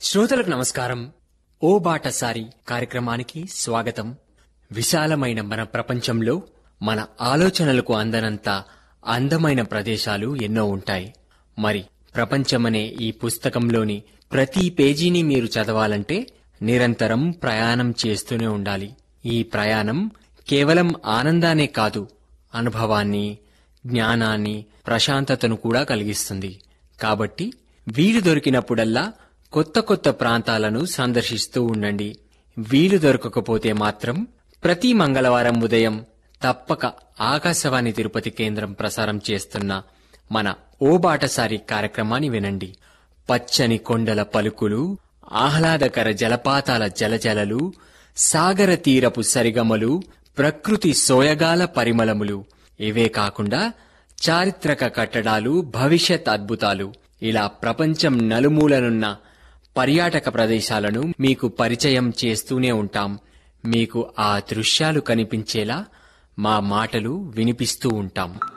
శ్రోతలకు నమస్కారం. ఓ బాటసారి కార్యక్రమానికి స్వాగతం. విశాలమైన మన ప్రపంచంలో మన ఆలోచనలకు అందనంత అందమైన ప్రదేశాలు ఎన్నో ఉంటాయి. మరి ప్రపంచమనే ఈ పుస్తకంలోని ప్రతి పేజీని మీరు చదవాలంటే నిరంతరం ప్రయాణం చేస్తూనే ఉండాలి. ఈ ప్రయాణం కేవలం ఆనందాన్నే కాదు, అనుభవాన్ని, జ్ఞానాన్ని, ప్రశాంతతను కూడా కలిగిస్తుంది. కాబట్టి వీలు దొరికినప్పుడల్లా కొత్త కొత్త ప్రాంతాలను సందర్శిస్తూ ఉండండి. వీలు దొరకకపోతే మాత్రం ప్రతి మంగళవారం ఉదయం తప్పక ఆకాశవాణి తిరుపతి కేంద్రం ప్రసారం చేస్తున్న మన ఓ బాటసారి కార్యక్రమాన్ని వినండి. పచ్చని కొండల పలుకులు, ఆహ్లాదకర జలపాతాల జలజలలు, సాగర తీరపు సరిగమలు, ప్రకృతి సోయగాల పరిమళములు, ఇవే కాకుండా చారిత్రక కట్టడాలు, భవిష్యత్ అద్భుతాలు, ఇలా ప్రపంచం నలుమూలనున్న పర్యాటక ప్రదేశాలను మీకు పరిచయం చేస్తూనే ఉంటాం. మీకు ఆ దృశ్యాలు కనిపించేలా మా మాటలు వినిపిస్తూ ఉంటాం.